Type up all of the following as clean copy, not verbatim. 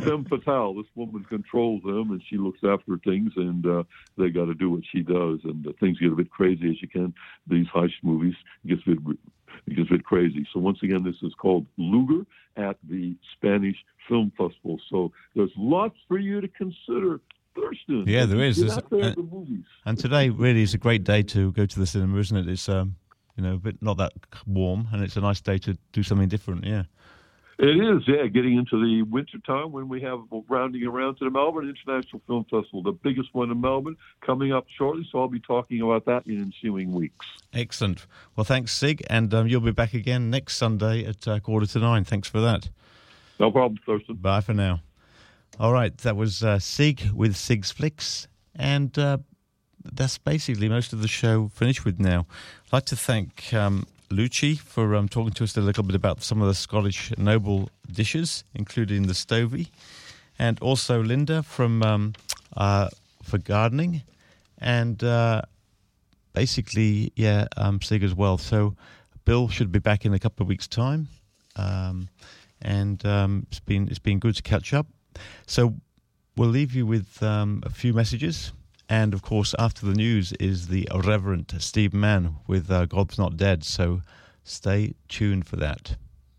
femme fatale. This woman controls them, and she looks after things, and they got to do what she does. And things get a bit crazy as you can. These heist movies it gets a bit crazy. So once again, this is called Lugar at the Spanish Film Festival. So there's lots for you to consider. Thurston. Yeah, there is. The movies. And today really is a great day to go to the cinema, isn't it? It's a bit not that warm, and it's a nice day to do something different. Yeah. It is, yeah, getting into the winter time when we have rounding around to the Melbourne International Film Festival, the biggest one in Melbourne, coming up shortly. So I'll be talking about that in ensuing weeks. Excellent. Well, thanks, Sig, and you'll be back again next Sunday at 8:45. Thanks for that. No problem, Thurston. Bye for now. All right, that was Sig with Sig's Flicks, and that's basically most of the show finished with now. I'd like to thank Lucci for talking to us a little bit about some of the Scottish noble dishes, including the stovey, and also Linda from for gardening, and basically, Sig as well. So Bill should be back in a couple of weeks' time, and it's been good to catch up. So we'll leave you with a few messages. And, of course, after the news is the Reverend Steve Mann with God's Not Dead. So stay tuned for that.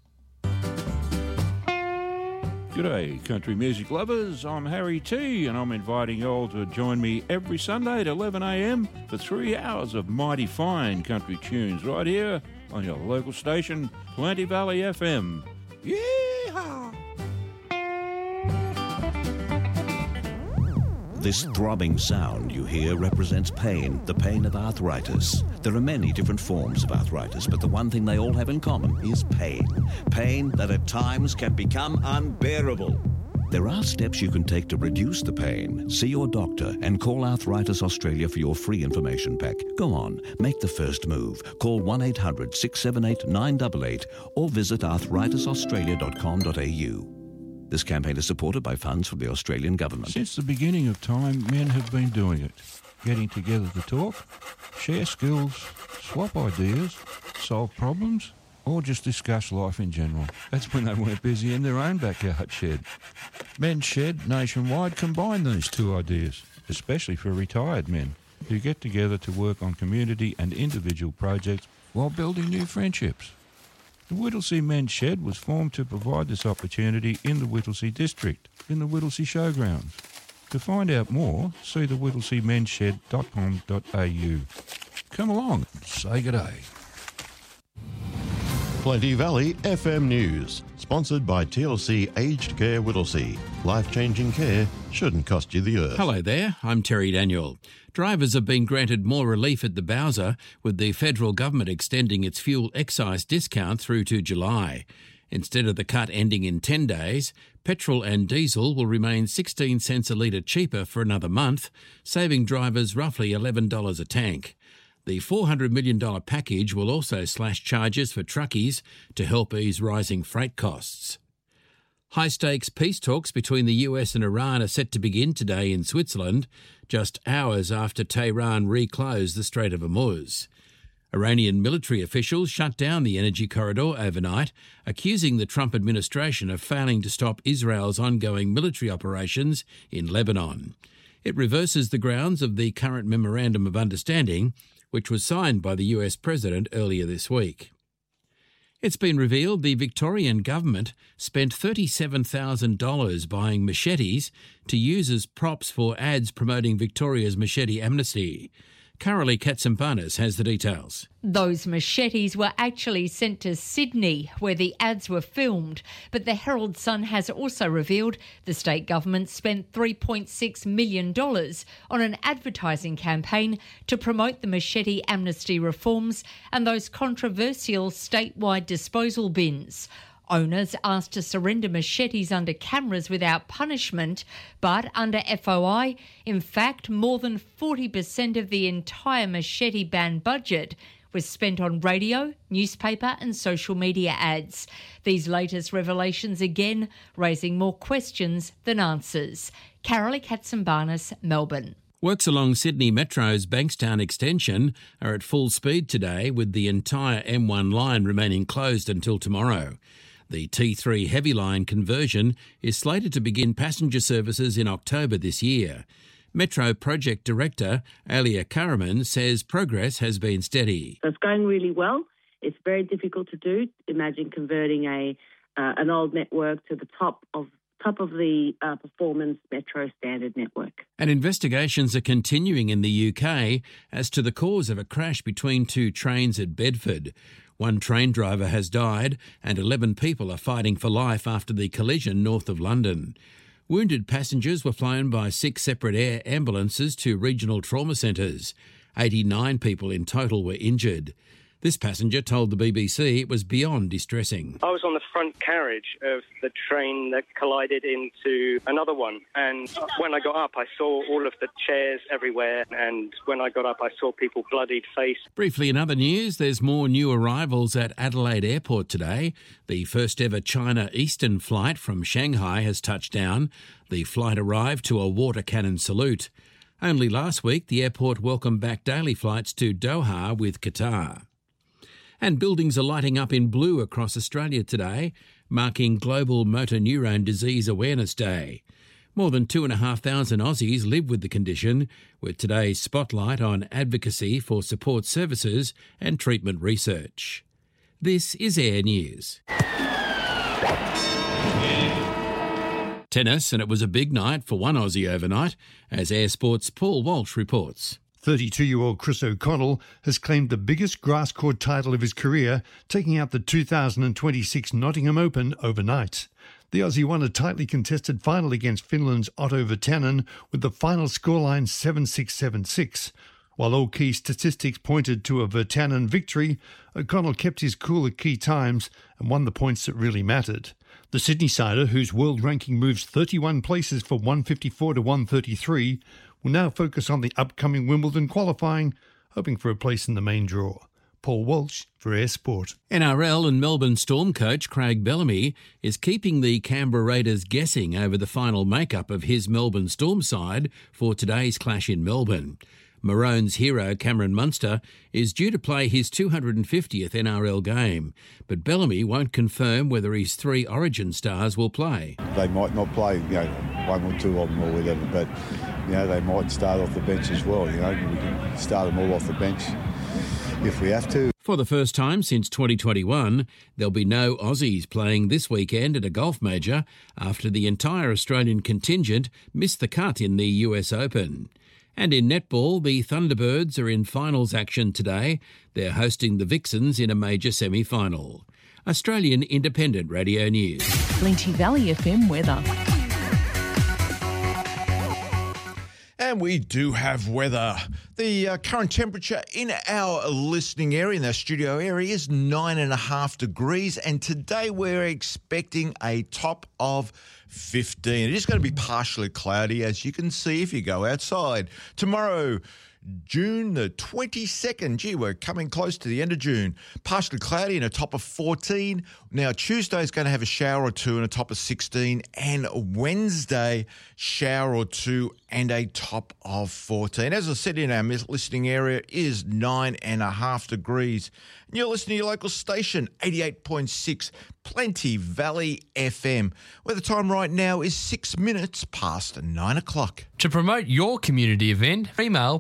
G'day, country music lovers. I'm Harry T, and I'm inviting you all to join me every Sunday at 11 a.m. for 3 hours of mighty fine country tunes right here on your local station, Plenty Valley FM. Yeehaw! This throbbing sound you hear represents pain, the pain of arthritis. There are many different forms of arthritis, but the one thing they all have in common is pain. Pain that at times can become unbearable. There are steps you can take to reduce the pain. See your doctor and call Arthritis Australia for your free information pack. Go on, make the first move. Call 1-800-678-988 or visit arthritisaustralia.com.au. This campaign is supported by funds from the Australian government. Since the beginning of time, men have been doing it. Getting together to talk, share skills, swap ideas, solve problems, or just discuss life in general. That's when they weren't busy in their own backyard shed. Men's Shed nationwide combine these two ideas, especially for retired men who get together to work on community and individual projects while building new friendships. The Whittlesea Men's Shed was formed to provide this opportunity in the Whittlesea district, in the Whittlesea Showgrounds. To find out more, see the whittlesea.com.au. Come along and say good day. Plenty Valley FM News, sponsored by TLC Aged Care Whittlesea. Life-changing care shouldn't cost you the earth. Hello there, I'm Terry Daniel. Drivers have been granted more relief at the Bowser, with the federal government extending its fuel excise discount through to July. Instead of the cut ending in 10 days, petrol and diesel will remain 16 cents a litre cheaper for another month, saving drivers roughly $11 a tank. The $400 million package will also slash charges for truckies to help ease rising freight costs. High-stakes peace talks between the US and Iran are set to begin today in Switzerland, just hours after Tehran reclosed the Strait of Hormuz. Iranian military officials shut down the energy corridor overnight, accusing the Trump administration of failing to stop Israel's ongoing military operations in Lebanon. It reverses the grounds of the current Memorandum of Understanding, which was signed by the US President earlier this week. It's been revealed the Victorian government spent $37,000 buying machetes to use as props for ads promoting Victoria's machete amnesty. Carolee Katsimbanis has the details. Those machetes were actually sent to Sydney, where the ads were filmed. But the Herald Sun has also revealed the state government spent $3.6 million on an advertising campaign to promote the machete amnesty reforms and those controversial statewide disposal bins. Owners asked to surrender machetes under cameras without punishment, but under FOI, in fact, more than 40% of the entire machete ban budget was spent on radio, newspaper and social media ads. These latest revelations again raising more questions than answers. Carolee Katsimbanis, Melbourne. Works along Sydney Metro's Bankstown extension are at full speed today, with the entire M1 line remaining closed until tomorrow. The T3 Heavy Line conversion is slated to begin passenger services in October this year. Metro Project Director Alia Karaman says progress has been steady. So it's going really well. It's very difficult to do. Imagine converting an old network to the top of the performance Metro standard network. And investigations are continuing in the UK as to the cause of a crash between two trains at Bedford. One train driver has died and 11 people are fighting for life after the collision north of London. Wounded passengers were flown by 6 separate air ambulances to regional trauma centres. 89 people in total were injured. This passenger told the BBC it was beyond distressing. I was on the front carriage of the train that collided into another one, and when I got up I saw all of the chairs everywhere, and when I got up I saw people bloodied face. Briefly in other news, there's more new arrivals at Adelaide Airport today. The first ever China Eastern flight from Shanghai has touched down. The flight arrived to a water cannon salute. Only last week the airport welcomed back daily flights to Doha with Qatar. And buildings are lighting up in blue across Australia today, marking Global Motor Neurone Disease Awareness Day. More than 2,500 Aussies live with the condition, with today's spotlight on advocacy for support services and treatment research. This is Air News. Tennis, and it was a big night for one Aussie overnight, as Air Sport's Paul Walsh reports. 32-year-old Chris O'Connell has claimed the biggest grass court title of his career, taking out the 2026 Nottingham Open overnight. The Aussie won a tightly contested final against Finland's Otto Virtanen with the final scoreline 7-6, 7-6. While all key statistics pointed to a Virtanen victory, O'Connell kept his cool at key times and won the points that really mattered. The Sydney-sider, whose world ranking moves 31 places from 154 to 133, will now focus on the upcoming Wimbledon qualifying, hoping for a place in the main draw. Paul Walsh for Air Sport. NRL and Melbourne Storm coach Craig Bellamy is keeping the Canberra Raiders guessing over the final makeup of his Melbourne Storm side for today's clash in Melbourne. Maroons hero Cameron Munster is due to play his 250th NRL game, but Bellamy won't confirm whether his 3 Origin stars will play. They might not play, one or two of them or whatever, but they might start off the bench as well. We can start them all off the bench if we have to. For the first time since 2021, there'll be no Aussies playing this weekend at a golf major after the entire Australian contingent missed the cut in the US Open. And in netball, the Thunderbirds are in finals action today. They're hosting the Vixens in a major semi-final. Australian Independent Radio News. Plenty Valley FM weather. And we do have weather. The current temperature in our listening area, in our studio area, is 9.5 degrees. And today we're expecting a top of 15. It is going to be partially cloudy, as you can see if you go outside. Tomorrow, June the 22nd. Gee, we're coming close to the end of June. Partially cloudy and a top of 14. Now, Tuesday's going to have a shower or two and a top of 16. And Wednesday, shower or two and a top of 14. As I said, in our listening area is 9.5 degrees. And you're listening to your local station, 88.6 Plenty Valley FM, where the time right now is 6 minutes past 9 o'clock. To promote your community event, email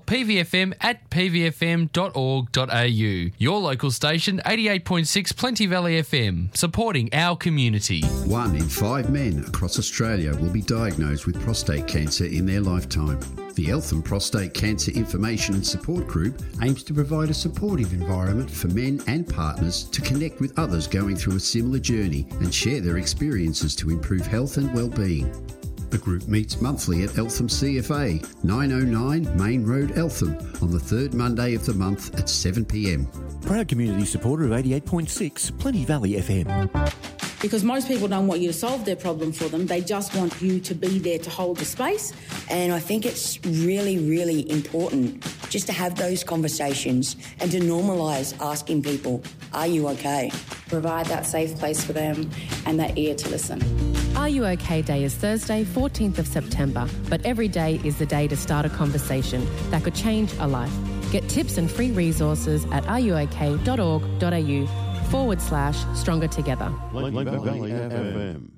pvfm@pvfm.org.au. Your local station, 88.6 Plenty Valley FM, supporting our community. 1 in 5 men across Australia will be diagnosed with prostate cancer in their lifetime. The Eltham Prostate Cancer Information and Support Group aims to provide a supportive environment for men and partners to connect with others going through a similar journey and share their experiences to improve health and well-being. The group meets monthly at Eltham CFA, 909 Main Road, Eltham, on the third Monday of the month at 7 p.m. Proud community supporter of 88.6 Plenty Valley FM. Because most people don't want you to solve their problem for them. They just want you to be there to hold the space. And I think it's really, really important just to have those conversations and to normalise asking people, are you okay? Provide that safe place for them and that ear to listen. Are You OK Day is Thursday, 14th of September, but every day is the day to start a conversation that could change a life. Get tips and free resources at areyouok.org.au www.plentyvalley.com/stronger together. Plenty Valley FM.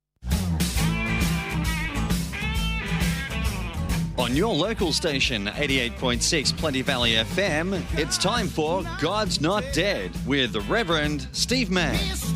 On your local station, 88.6 Plenty Valley FM, it's time for God's Not Dead with the Reverend Steve Mann.